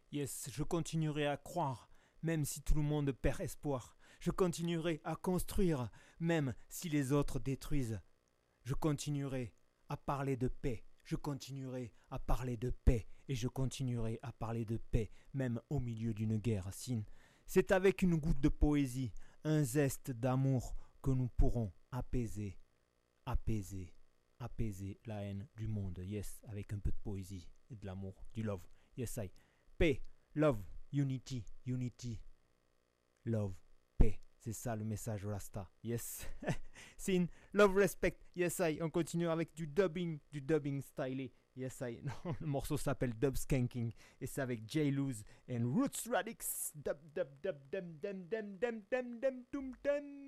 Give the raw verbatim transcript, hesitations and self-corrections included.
Yes, je continuerai à croire, même si tout le monde perd espoir. Je continuerai à construire, même si les autres détruisent. Je continuerai à parler de paix. Je continuerai à parler de paix. Et je continuerai à parler de paix, même au milieu d'une guerre. Sin. C'est avec une goutte de poésie, un zeste d'amour que nous pourrons apaiser, apaiser, apaiser la haine du monde. Yes, avec un peu de poésie et de l'amour, du love. Yes, I. Paix, love, unity, unity, love, paix. C'est ça le message Rasta. Yes. Sin, love, respect. Yes, I. On continue avec du dubbing, du dubbing stylé. Yes, I. Non, le morceau s'appelle Dub Skanking et c'est avec J. Luz and Roots Radix. Dub, dub, dub, dum, dum, dum, dum, dum, dum, dum, dum.